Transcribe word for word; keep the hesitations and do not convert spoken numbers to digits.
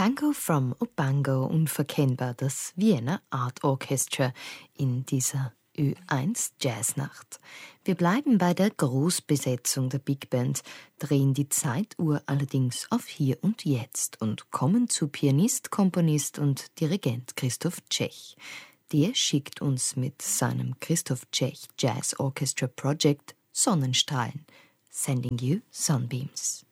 Tango from Ubango, unverkennbar das Vienna Art Orchestra in dieser Ö eins Jazznacht. Wir bleiben bei der Großbesetzung der Big Band, drehen die Zeituhr allerdings auf Hier und Jetzt und kommen zu Pianist, Komponist und Dirigent Christoph Tschech. Der schickt uns mit seinem Christoph Tschech Jazz Orchestra Project Sonnenstrahlen. Sending you sunbeams.